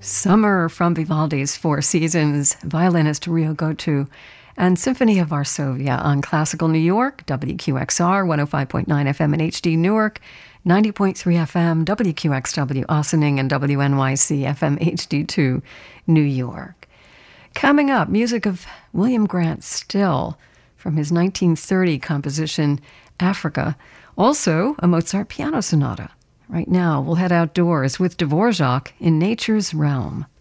Summer from Vivaldi's Four Seasons, violinist Rio Gotu, and Symphony of Varsovia on Classical New York, WQXR, 105.9 FM in HD Newark, 90.3 FM, WQXW Ossining, and WNYC FM HD2 New York. Coming up, music of William Grant Still from his 1930 composition, Africa. Also, a Mozart piano sonata. Right now, we'll head outdoors with Dvorak in Nature's Realm.